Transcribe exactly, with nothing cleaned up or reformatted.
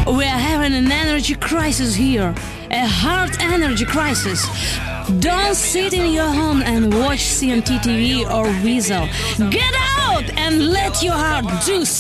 We are having an energy crisis here, a heart energy crisis. Don't sit in your home and watch C M T T V or Weasel. Get out and let your heart do